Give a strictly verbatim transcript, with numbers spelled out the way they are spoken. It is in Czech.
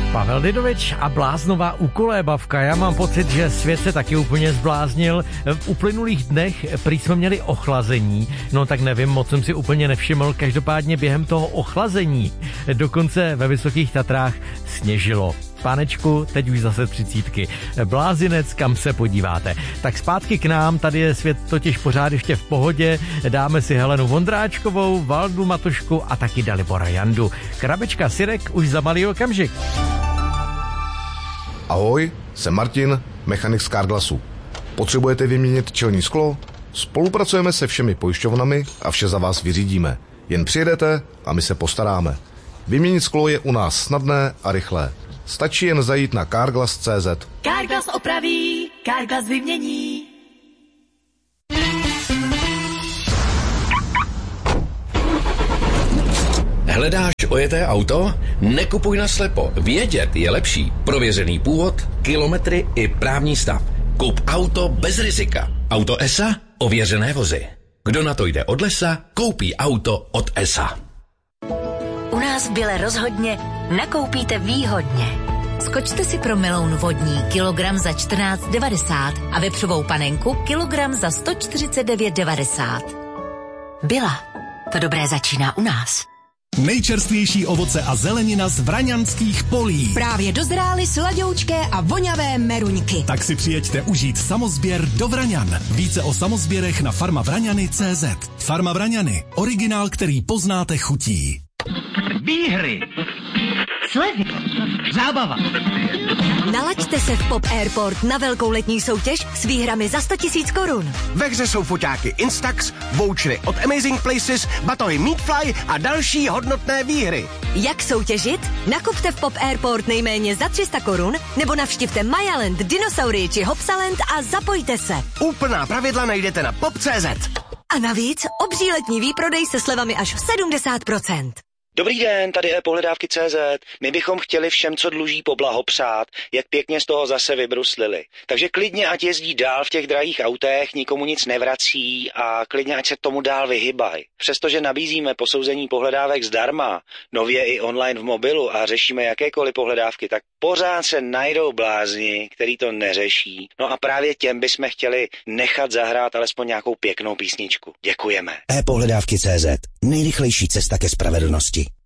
Pavel Didovič a bláznová ukolébavka. Já mám pocit, že svět se taky úplně zbláznil. V uplynulých dnech prý jsme měli ochlazení. No tak nevím, moc jsem si úplně nevšiml. Každopádně během toho ochlazení dokonce ve Vysokých Tatrách sněžilo. Pánečku, teď už zase třicítky. Blázinec, kam se podíváte. Tak zpátky k nám, tady je svět totiž pořád ještě v pohodě. Dáme si Helenu Vondráčkovou, Valdu Matušku a taky Dalibora Jandu. Krabička syrek už za malý okamžik. Ahoj, jsem Martin, mechanik z Carglassu. Potřebujete vyměnit čelní sklo? Spolupracujeme se všemi pojišťovnami a vše za vás vyřídíme. Jen přijedete a my se postaráme. Vyměnit sklo je u nás snadné a rychlé. Stačí jen zajít na carglass tečka cé zet. Carglass opraví, Carglass vymění. Hledáš ojeté auto? Nekupuj naslepo. Vědět je lepší. Prověřený původ, kilometry i právní stav. Kup auto bez rizika. Auto E S A? Ověřené vozy. Kdo na to jde od lesa, koupí auto od E S A. U nás v Bile rozhodně nakoupíte výhodně. Skočte si pro meloun vodní kilogram za čtrnáct devadesát a vepřovou panenku kilogram za sto čtyřicet devět devadesát. Byla. To dobré začíná u nás. Nejčerstvější ovoce a zelenina z vraňanských polí. Právě dozrály sladoučké a voňavé meruňky. Tak si přijeďte užít samozběr do Vraňan. Více o samozběrech na farma vraňany tečka cé zet. Farma Vraňany. Originál, který poznáte chutí. Výhry. Slevy. Zábava. Nalaďte se v Pop Airport na velkou letní soutěž s výhrami za sto tisíc korun. Ve hře jsou foťáky Instax, vouchery od Amazing Places, batohy Meatfly a další hodnotné výhry. Jak soutěžit? Nakupte v Pop Airport nejméně za tři sta korun nebo navštivte Mayaland, Dinosaurii či Hopsaland a zapojte se. Úplná pravidla najdete na pop tečka cé zet. A navíc obří letní výprodej se slevami až sedmdesát procent. Dobrý den, tady je pohledávky tečka cé zet. My bychom chtěli všem, co dluží, poblahopřát, jak pěkně z toho zase vybruslili. Takže klidně, ať jezdí dál v těch drahých autech, nikomu nic nevrací a klidně, ať se tomu dál vyhybají. Přestože nabízíme posouzení pohledávek zdarma, nově i online v mobilu a řešíme jakékoliv pohledávky, tak pořád se najdou blázni, který to neřeší. No a právě těm bychom chtěli nechat zahrát alespoň nějakou pěknou písničku. Děkujeme. e-pohledávky tečka cé zet. Nejrychlejší cesta ke spravedlnosti.